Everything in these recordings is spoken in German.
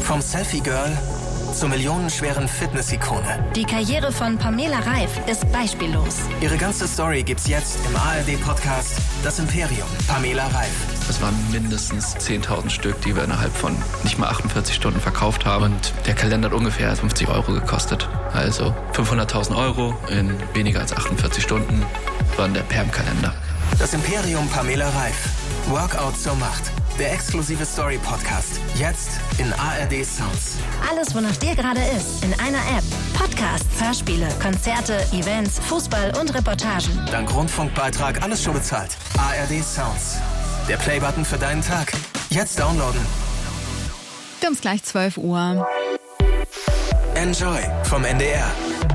Vom Selfie-Girl zur millionenschweren Fitness-Ikone. Die Karriere von Pamela Reif ist beispiellos. Ihre ganze Story gibt's jetzt im ARD-Podcast Das Imperium. Pamela Reif. Es waren mindestens 10.000 Stück, die wir innerhalb von nicht mal 48 Stunden verkauft haben. Und der Kalender hat ungefähr 50 Euro gekostet. Also 500.000 Euro in weniger als 48 Stunden war der Perm-Kalender. Das Imperium Pamela Reif. Workout zur Macht. Der exklusive Story-Podcast. Jetzt in ARD Sounds. Alles, wonach dir gerade ist, in einer App. Podcasts, Hörspiele, Konzerte, Events, Fußball und Reportagen. Dank Rundfunkbeitrag alles schon bezahlt. ARD Sounds. Der Playbutton für deinen Tag. Jetzt downloaden. Wir haben es gleich 12 Uhr. Enjoy vom NDR.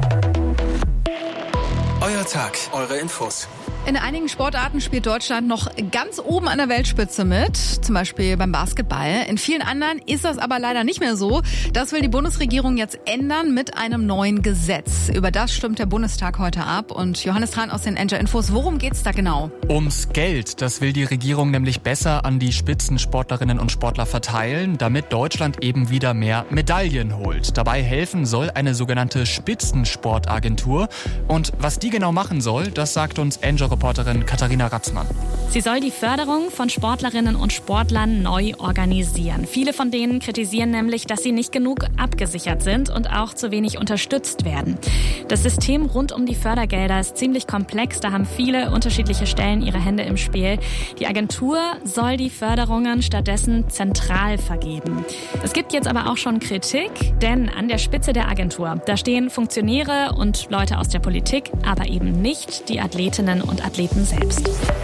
Euer Tag, eure Infos. In einigen Sportarten spielt Deutschland noch ganz oben an der Weltspitze mit, zum Beispiel beim Basketball. In vielen anderen ist das aber leider nicht mehr so. Das will die Bundesregierung jetzt ändern mit einem neuen Gesetz. Über das stimmt der Bundestag heute ab. Und Johannes Tran aus den Enjoy Infos, worum geht's da genau? Ums Geld. Das will die Regierung nämlich besser an die Spitzensportlerinnen und Sportler verteilen, damit Deutschland eben wieder mehr Medaillen holt. Dabei helfen soll eine sogenannte Spitzensportagentur. Und was die genau machen soll, das sagt uns Enjoy-Reporterin Katharina Ratzmann. Sie soll die Förderung von Sportlerinnen und Sportlern neu organisieren. Viele von denen kritisieren nämlich, dass sie nicht genug abgesichert sind und auch zu wenig unterstützt werden. Das System rund um die Fördergelder ist ziemlich komplex. Da haben viele unterschiedliche Stellen ihre Hände im Spiel. Die Agentur soll die Förderungen stattdessen zentral vergeben. Es gibt jetzt aber auch schon Kritik, denn an der Spitze der Agentur, da stehen Funktionäre und Leute aus der Politik, aber eben nicht die Athletinnen und Athleten selbst.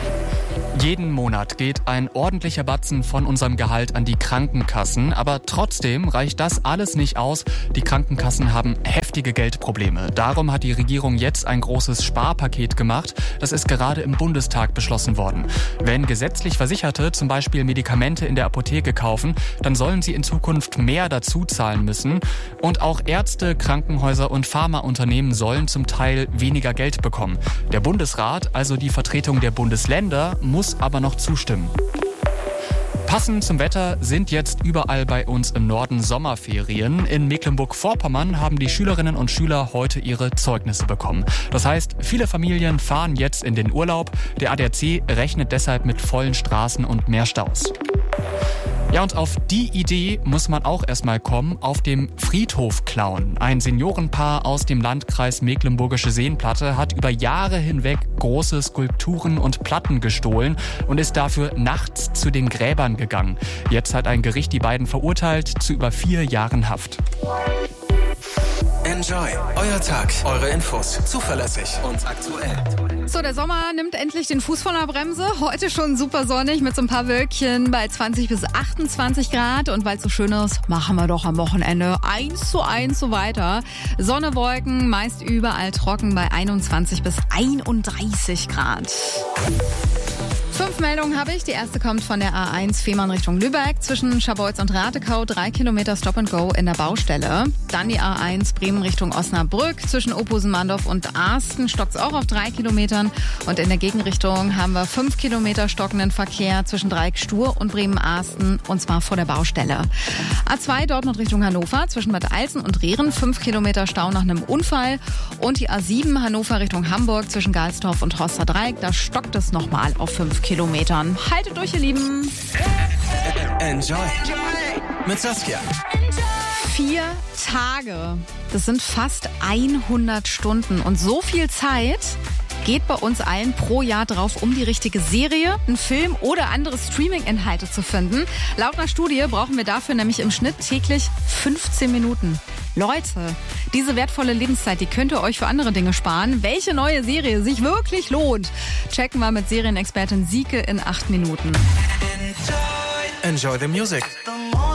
Jeden Monat geht ein ordentlicher Batzen von unserem Gehalt an die Krankenkassen. Aber trotzdem reicht das alles nicht aus. Die Krankenkassen haben heftige Geldprobleme. Darum hat die Regierung jetzt ein großes Sparpaket gemacht. Das ist gerade im Bundestag beschlossen worden. Wenn gesetzlich Versicherte zum Beispiel Medikamente in der Apotheke kaufen, dann sollen sie in Zukunft mehr dazu zahlen müssen. Und auch Ärzte, Krankenhäuser und Pharmaunternehmen sollen zum Teil weniger Geld bekommen. Der Bundesrat, also die Vertretung der Bundesländer, muss aber noch zustimmen. Passend zum Wetter sind jetzt überall bei uns im Norden Sommerferien. In Mecklenburg-Vorpommern haben die Schülerinnen und Schüler heute ihre Zeugnisse bekommen. Das heißt, viele Familien fahren jetzt in den Urlaub. Der ADAC rechnet deshalb mit vollen Straßen und mehr Staus. Ja, und auf die Idee muss man auch erstmal kommen, auf dem Friedhof klauen. Ein Seniorenpaar aus dem Landkreis Mecklenburgische Seenplatte hat über Jahre hinweg große Skulpturen und Platten gestohlen und ist dafür nachts zu den Gräbern gegangen. Jetzt hat ein Gericht die beiden verurteilt zu über 4 Jahren Haft. Enjoy. Euer Tag, eure Infos. Zuverlässig und aktuell. So, der Sommer nimmt endlich den Fuß von der Bremse. Heute schon super sonnig mit so ein paar Wölkchen bei 20 bis 28 Grad. Und weil es so schön ist, machen wir doch am Wochenende 1:1 so weiter. Sonne, Wolken, meist überall trocken bei 21 bis 31 Grad. 5 Meldungen habe ich. Die erste kommt von der A1 Fehmarn Richtung Lübeck. Zwischen Scharbeutz und Ratekau 3 Kilometer Stop and Go in der Baustelle. Dann die A1 Bremen Richtung Osnabrück. Zwischen Opusen-Mandorf und Arsten stockt es auch auf 3 Kilometern. Und in der Gegenrichtung haben wir 5 Kilometer stockenden Verkehr zwischen Dreieck-Stur und Bremen-Arsten. Und zwar vor der Baustelle. A2 Dortmund Richtung Hannover. Zwischen Bad Alsen und Rehren 5 Kilometer Stau nach einem Unfall. Und die A7 Hannover Richtung Hamburg zwischen Galsdorf und Roster Dreieck. Da stockt es nochmal auf 5 Kilometern. Haltet durch, ihr Lieben. Enjoy. Mit Saskia. 4 Tage. Das sind fast 100 Stunden. Und so viel Zeit geht bei uns allen pro Jahr drauf, um die richtige Serie, einen Film oder andere Streaming-Inhalte zu finden. Laut einer Studie brauchen wir dafür nämlich im Schnitt täglich 15 Minuten. Leute, diese wertvolle Lebenszeit, die könnt ihr euch für andere Dinge sparen. Welche neue Serie sich wirklich lohnt, checken wir mit Serienexpertin Sieke in 8 Minuten. Enjoy the music.